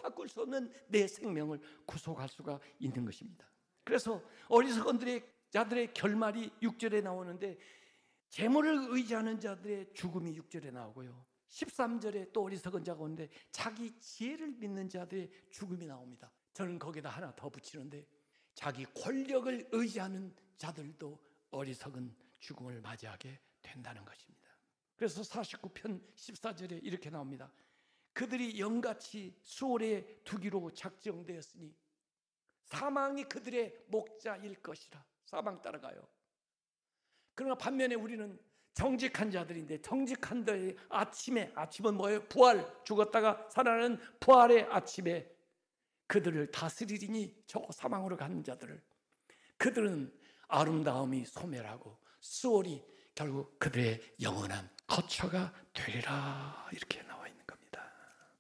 바꿀 수 없는 내 생명을 구속할 수가 있는 것입니다. 그래서 어리석은 자들의 결말이 6절에 나오는데 재물을 의지하는 자들의 죽음이 6절에 나오고요, 13절에 또 어리석은 자가 오는데 자기 지혜를 믿는 자들의 죽음이 나옵니다. 저는 거기다 하나 더 붙이는데 자기 권력을 의지하는 자들도 어리석은 죽음을 맞이하게 된다는 것입니다. 그래서 49편 14절에 이렇게 나옵니다. 그들이 영같이 수월에 두기로 작정되었으니 사망이 그들의 목자일 것이라. 사망 따라가요. 그러나 반면에 우리는 정직한 자들인데, 정직한 자의 아침은 뭐예요? 부활, 죽었다가 살아나는 부활의 아침에 그들을 다스리리니, 저 사망으로 가는 자들을, 그들은 아름다움이 소멸하고 수월이 결국 그들의 영원한 거처가 되리라, 이렇게 나와 있는 겁니다.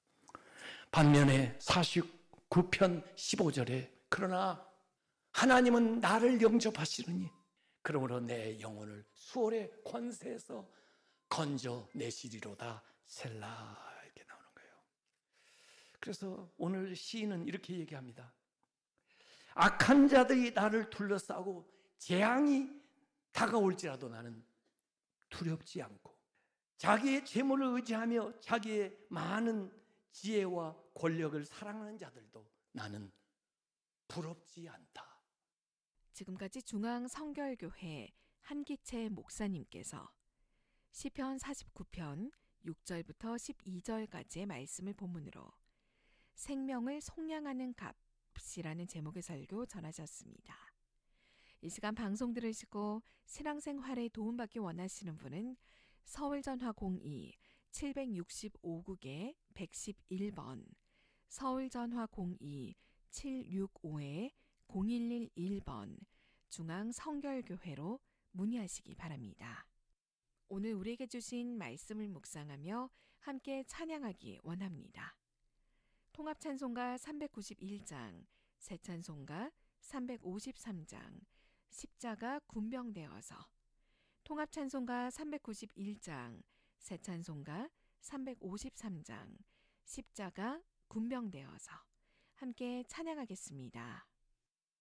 반면에 49편 15절에 그러나 하나님은 나를 영접하시느니 그러므로 내 영혼을 수월의 권세에서 건져내시리로다 셀라, 이렇게 나오는 거예요. 그래서 오늘 시인은 이렇게 얘기합니다. 악한 자들이 나를 둘러싸고 재앙이 다가올지라도 나는 두렵지 않고, 자기의 재물을 의지하며 자기의 많은 지혜와 권력을 사랑하는 자들도 나는 부럽지 않다. 지금까지 중앙성결교회 한기채 목사님께서 시편 49편 6절부터 12절까지의 말씀을 본문으로 생명을 속량하는 값이라는 제목의 설교 전하셨습니다. 이 시간 방송 들으시고 신앙생활에 도움받기 원하시는 분은 서울전화 02-765국에 111번, 서울전화 02-765-0111번 중앙성결교회로 문의하시기 바랍니다. 오늘 우리에게 주신 말씀을 묵상하며 함께 찬양하기 원합니다. 통합찬송가 391장, 새찬송가 353장, 십자가 군병되어서, 통합찬송가 391장, 새찬송가 353장, 십자가 군병되어서 함께 찬양하겠습니다.